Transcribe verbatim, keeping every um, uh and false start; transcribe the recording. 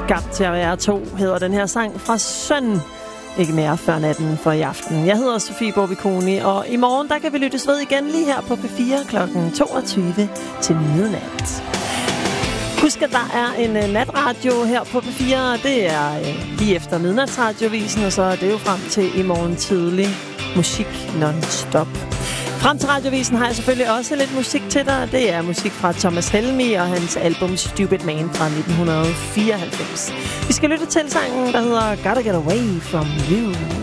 Skabt til at være to hedder den her sang fra Søn. Ikke mere før natten for i aften. Jeg hedder Sofie Borbikoni, og i morgen der kan vi lyttes ved igen lige her på P fire klokken toogtyve til midnat. Husk, at der er en uh, natradio her på P fire. Det er uh, lige efter midnatsradiovisen, og så er det jo frem til i morgen tidlig. Musik non-stop. Frem til radiovisen har jeg selvfølgelig også lidt musik til dig. Det er musik fra Thomas Helmig og hans album Stupid Man fra nitten fireoghalvfems. Vi skal lytte til sangen, der hedder Gotta Get Away From You.